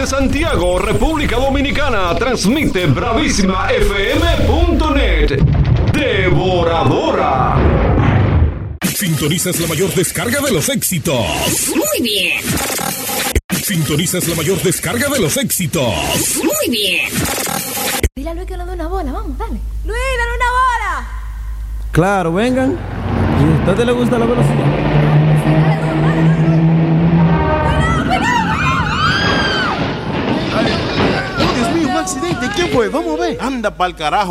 desde Santiago, República Dominicana, transmite bravísimafm.net. Devoradora. Sintonizas la mayor descarga de los éxitos. Muy bien. Sintonizas la mayor descarga de los éxitos. Muy bien. Dile a Luis que le dé una bola, vamos, dale. Luis, dale una bola. Claro, vengan. ¿Y a usted le gusta la velocidad? Dios mío, un accidente. ¿Quién fue? Vamos a ver. Anda pa'l carajo.